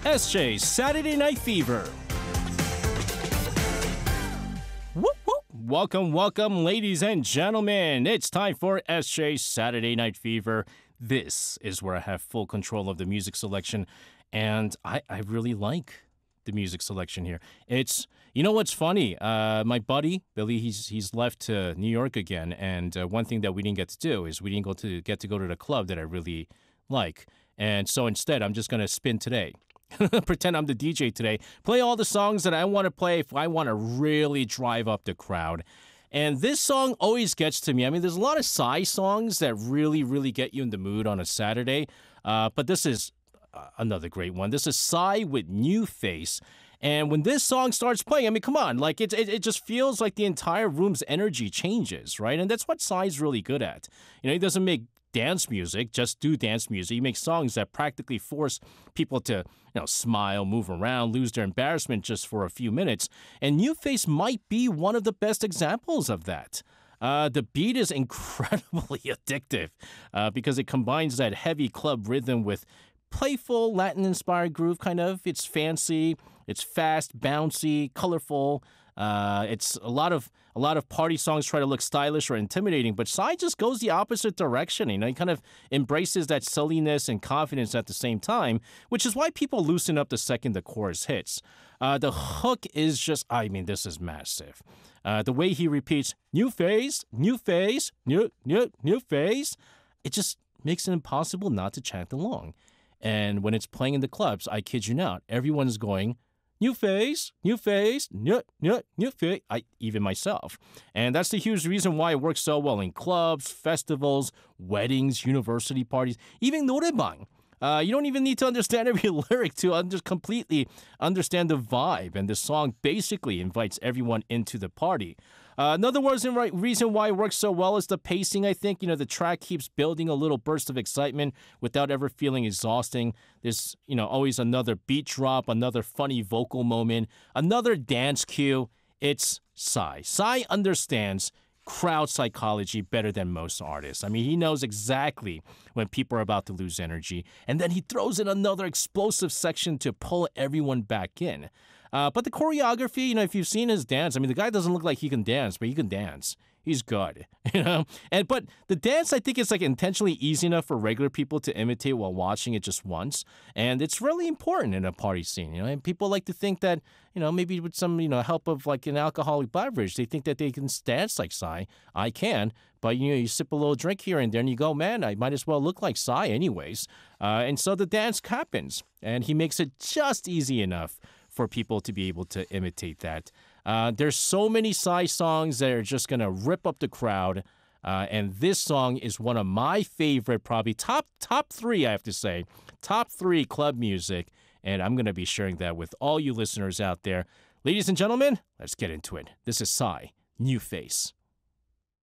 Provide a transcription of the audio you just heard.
SJ's Saturday Night Fever. Whoop, whoop. Welcome, ladies and gentlemen. It's time for SJ's Saturday Night Fever. This is where I have full control of the music selection, and I really like the music selection here. It's, you know what's funny? My buddy Billy, he's left to New York again, and one thing that we didn't get to do is we didn't get to go to the club that I really like, and so instead I'm just gonna spin today. Pretend I'm the DJ today. Play all the songs that I want to play if I want to really drive up the crowd. And this song always gets to me. I mean, there's a lot of Psy songs that really get you in the mood on a Saturday. But this is another great one. This is Psy with New Face. And when this song starts playing, I mean, come on, like it just feels like the entire room's energy changes, right? And that's what Psy's really good at. You know, he doesn't make dance music, just do dance music. He makes songs that practically force people to, smile, move around, lose their embarrassment just for a few minutes. And New Face might be one of the best examples of that. The beat is incredibly addictive because it combines that heavy club rhythm with playful Latin-inspired groove, kind of. It's fancy, it's fast, bouncy, colorful. It's a lot of party songs try to look stylish or intimidating, but Psy just goes the opposite direction. He kind of embraces that silliness and confidence at the same time, which is why people loosen up the second the chorus hits. The hook is just, this is massive. The way he repeats, new phase, new phase, new phase, it just makes it impossible not to chant along. And when it's playing in the clubs, I kid you not, everyone's going, new phase, new phase, new phase, even myself. And that's the huge reason why it works so well in clubs, festivals, weddings, university parties, even 노래방. You don't even need to understand every lyric to completely understand the vibe. And the song basically invites everyone into the party. Another reason why it works so well is the pacing, I think. The track keeps building a little burst of excitement without ever feeling exhausting. There's, always another beat drop, another funny vocal moment, another dance cue. It's Psy. Psy understands crowd psychology better than most artists. I mean, he knows exactly when people are about to lose energy, and then he throws in another explosive section to pull everyone back in. But the choreography, if you've seen his dance, the guy doesn't look like he can dance, but he can dance. He's good, But the dance, I think, is intentionally easy enough for regular people to imitate while watching it just once, and it's really important in a party scene. And people like to think that, maybe with some, help of an alcoholic beverage, they think that they can dance like Psy. I can, but you sip a little drink here and there, and you go, man, I might as well look like Psy anyways. And so the dance happens, and he makes it just easy enough for people to be able to imitate that. There's so many Psy songs that are just going to rip up the crowd, and this song is one of my favorite, probably top three, I have to say, top three club music, and I'm going to be sharing that with all you listeners out there. Ladies and gentlemen, let's get into it. This is Psy, New Face.